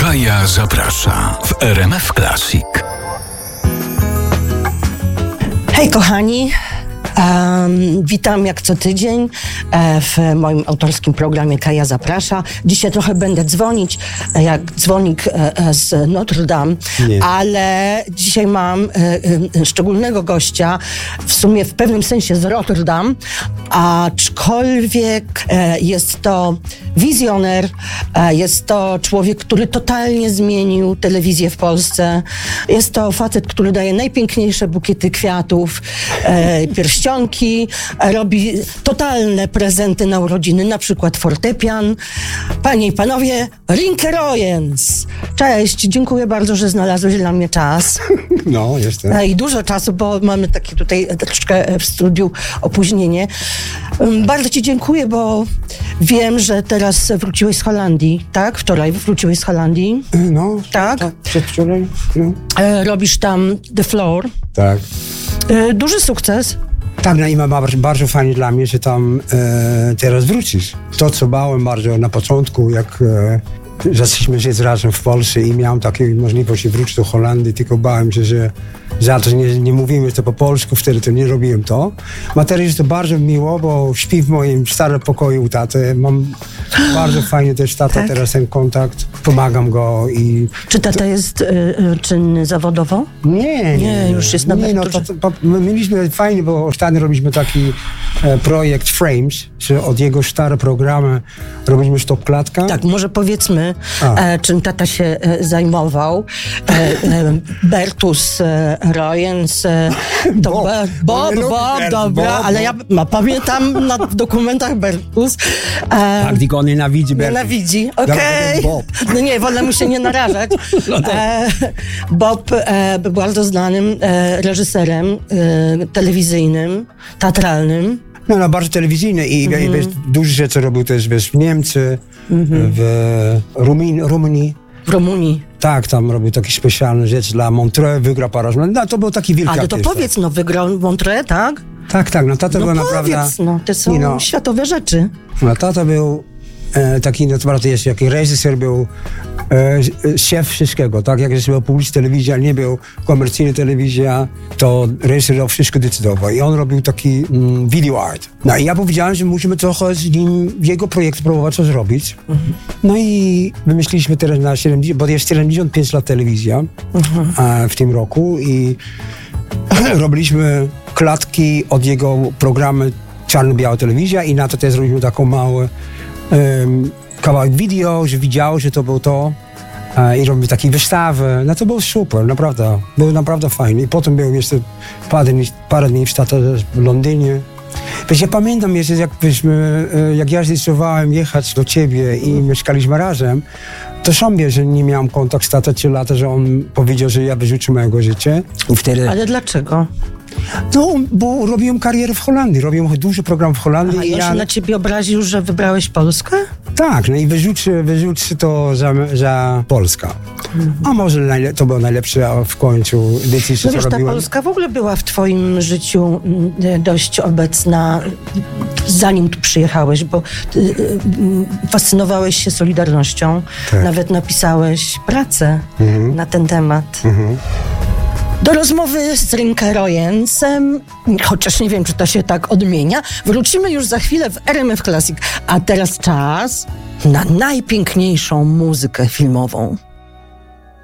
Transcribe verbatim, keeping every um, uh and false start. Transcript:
Kaja zaprasza w R M F Classic. Hej kochani, um, witam jak co tydzień e, w moim autorskim programie Kaja zaprasza. Dzisiaj trochę będę dzwonić jak dzwonik e, z Notre Dame, Nie. ale dzisiaj mam e, e, szczególnego gościa, w sumie w pewnym sensie z Rotterdam, aczkolwiek e, jest to wizjoner, e, jest to człowiek, który totalnie zmienił telewizję w Polsce. Jest to facet, który daje najpiękniejsze bukiety kwiatów, e, pierścionki, e, robi totalne prezenty na urodziny, na przykład fortepian. Panie i panowie, Rinke Royens. Cześć, dziękuję bardzo, że znalazłeś dla mnie czas. No, jestem. E, I dużo czasu, bo mamy takie tutaj troszeczkę w studiu opóźnienie. Um, bardzo ci dziękuję, bo wiem, że teraz wróciłeś z Holandii, tak? Wczoraj wróciłeś z Holandii. No, tak. tak przedwczoraj. No. E, robisz tam The Floor. Tak. E, duży sukces. Tak, no i ma bardzo, bardzo fajnie dla mnie, że tam e, teraz wrócisz. To, co bałem bardzo na początku, jak e, zaczęliśmy żyć razem w Polsce i miałem taką możliwość wrócić do Holandii, tylko bałem się, że za to, że nie, nie mówimy to po polsku, wtedy to nie robiłem to. A teraz jest to bardzo miło, bo śpi w moim starym pokoju u taty. Mam bardzo fajnie też tata, tak? Teraz ten kontakt, pomagam go i... Czy tata to... jest y, y, czynny zawodowo? Nie, nie. Nie, już jest na nie, no, to, to, my mieliśmy fajnie, bo ostatnio robiliśmy taki e, projekt Frames, że od jego stare programy robiliśmy stop klatka. Tak, może powiedzmy, e, czym tata się e, zajmował. E, e, Bertus e, Royens, e, to Bob, Bob, Bob, Bob, Bob dobra, Bob, ale ja ma, pamiętam na dokumentach Bertus. E, tak, tylko on nienawidzi Bertus. Nienawidzi, okej. Okay. No nie, wolę mu się nie narażać. No tak. e, Bob e, był bardzo znanym e, reżyserem e, telewizyjnym, teatralnym. No, no, bardzo telewizyjny i mm-hmm. wiesz, duże rzeczy robił też wiesz, w Niemcy, mm-hmm. w Rumin, Rumunii. W Rumunii. Tak, tam robił takie specjalne rzeczy dla Montreux, wygrał parę razy. No, to był taki wielki Ale to artysta. powiedz, no wygrał Montreux, tak? Tak, tak, no tata no był powiedz, naprawdę... no to są no, światowe rzeczy. No tata był e, taki, no to bardzo jest, jak reżyser był e, szef wszystkiego, tak? Jak był publiczna telewizja, nie był komercyjna telewizja, to reżyser wszystko decydował. I on robił taki mm, video art. No i ja powiedziałem, że musimy trochę z nim w jego projekcie próbować coś zrobić. Mhm. No i wymyśliliśmy teraz na siedemdziesiąt, bo jest siedemdziesiąt pięć lat telewizja mhm. a, w tym roku i robiliśmy klatki od jego programu czarno-biała telewizja i na to też zrobiliśmy taką małą um, kawałek wideo, że widział, że to był to uh, i robimy takie wystawy. No to było super, naprawdę. Było naprawdę fajnie. I potem był jeszcze parę dni, parę dni w Stanach, w Londynie. Wiesz, ja pamiętam jeszcze, jak, byśmy, jak ja zdecydowałem jechać do ciebie i mieszkaliśmy razem, to sam wie, że nie miałem kontakt z tatą trzy lata, że on powiedział, że ja wyrzucił mojego życia. I wtedy... Ale dlaczego? No, bo robiłem karierę w Holandii, robiłem dużo programów w Holandii. A i on ja... się na ciebie obraził, że wybrałeś Polskę? Tak, no i wyrzucił, wyrzucił to za, za Polskę. Mhm. A może najle- to było najlepsze w końcu decyzja, no wiesz, co robiłem. Ta Polska w ogóle była w twoim życiu dość obecna, zanim tu przyjechałeś, bo ty, fascynowałeś się Solidarnością, tak. Nawet napisałeś pracę mhm. na ten temat. Mhm. Do rozmowy z Rinke Royensem, chociaż nie wiem, czy to się tak odmienia, wrócimy już za chwilę w R M F Classic. A teraz czas na najpiękniejszą muzykę filmową.